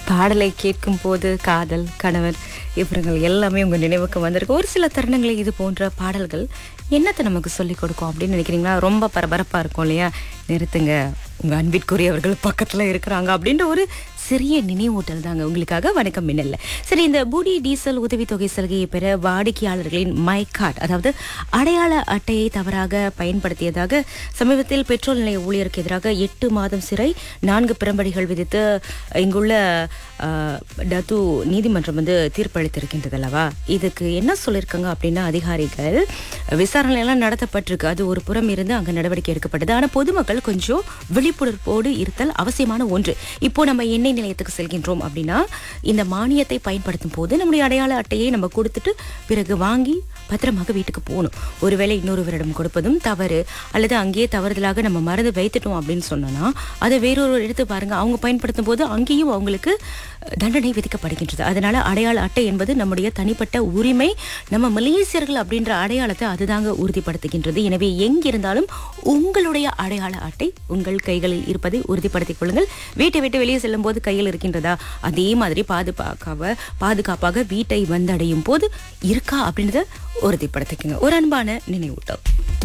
பாடலை கேட்கும் போது காதல், கணவன் இவர்கள் எல்லாமே உங்க நினைவுக்கு வந்திருக்கு. ஒரு சில தருணங்களில் இது போன்ற பாடல்கள் என்னத்தை நமக்கு சொல்லிக் கொடுக்கும் அப்படின்னு நினைக்கிறீங்களா? ரொம்ப பரபரப்பா இருக்கும் இல்லையா? நிறுத்துங்க, உங்க அன்பிற்குரியவர்கள் பக்கத்துல இருக்கிறாங்க அப்படின்ற ஒரு சிறிய நினைவூட்டல் தாங்க உங்களுக்காக. வணக்கம் மின்னல்ல. சரி, இந்த பூடி டீசல் உதவித்தொகை சலுகையை பெற வாடிக்கையாளர்களின் மை கார்டு, அதாவது அடையாள அட்டையை தவறாக பயன்படுத்தியதாக சமீபத்தில் பெட்ரோல் நிலைய ஊழியருக்கு எதிராக 8 மாதம் சிறை, 4 பிரம்படிகள் விதித்து இங்குள்ள டத்து நீதிமன்றம் தீர்ப்பளித்திருக்கின்றது அல்லவா? இதுக்கு என்ன சொல்லியிருக்காங்க அப்படின்னா, அதிகாரிகள் விசாரணை எல்லாம் நடத்தப்பட்டிருக்கு. அது ஒரு புறம் இருந்து அங்க நடவடிக்கை எடுக்கப்பட்டது. ஆனா பொதுமக்கள் கொஞ்சம் விழிப்புணர்வோடு இருத்தல் அவசியமான ஒன்று. இப்போ நம்ம எண்ணெய் நிலையத்துக்கு செல்கின்றோம் அப்படின்னா, இந்த மானியத்தை பயன்படுத்தும் போது நம்முடைய அடையாள அட்டையை நம்ம கொடுத்துட்டு பிறகு வாங்கி பத்திரமாக வீட்டுக்கு போகணும். ஒருவேளை இன்னொருவரிடம் கொடுப்பதும் தவறு, அல்லது அங்கேயே தவறுதலாக நம்ம மறந்து வைத்துட்டோம் அப்படின்னு சொன்னோம்னா, அதை வேறொரு எடுத்து பாருங்க, அவங்க பயன்படுத்தும் போது அங்கேயும் அவங்களுக்கு தண்டனை விதிக்கப்படுகின்றது. அதனால அடையாள அட்டை என்பது நம்முடைய தனிப்பட்ட உரிமை. நம்ம மலேசியர்கள் அப்படின்ற அடையாளத்தை அதுதாங்க உறுதிப்படுத்துகின்றது. எனவே எங்கிருந்தாலும் உங்களுடைய அடையாள அட்டை உங்கள் கைகளில் இருப்பதை உறுதிப்படுத்திக் கொள்ளுங்கள். வீட்டை விட்டு வெளியே செல்லும் போது கையில் இருக்கின்றதா, அதே மாதிரி பாதுகாப்பாக வீட்டை வந்தடையும் போது இருக்கா அப்படின்றத உறுதிப்படுத்திக்கங்க. ஒரு அன்பான நினைவூட்டம்.